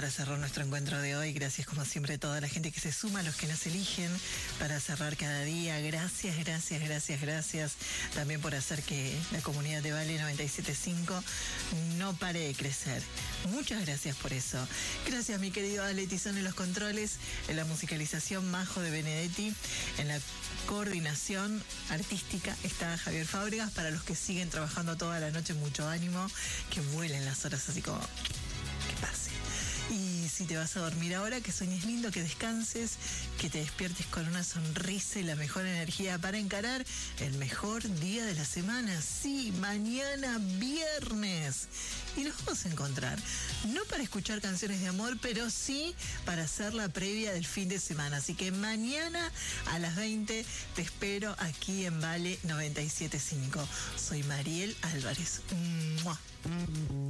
para cerrar nuestro encuentro de hoy. Gracias como siempre a toda la gente que se suma, a los que nos eligen para cerrar cada día. Gracias, gracias, gracias, gracias. También por hacer que la comunidad de Vale 97.5 no pare de crecer. Muchas gracias por eso. Gracias mi querido Ale Tizón en los controles, en la musicalización Majo de Benedetti, en la coordinación artística está Javier Fábregas. Para los que siguen trabajando toda la noche, mucho ánimo, que vuelen las horas así como que pase. Y si te vas a dormir ahora, que sueñes lindo, que descanses, que te despiertes con una sonrisa y la mejor energía para encarar el mejor día de la semana. Sí, mañana viernes. Y nos vamos a encontrar, no para escuchar canciones de amor, pero sí para hacer la previa del fin de semana. Así que mañana a las 20 te espero aquí en Vale 97.5. Soy Mariel Álvarez. ¡Mua!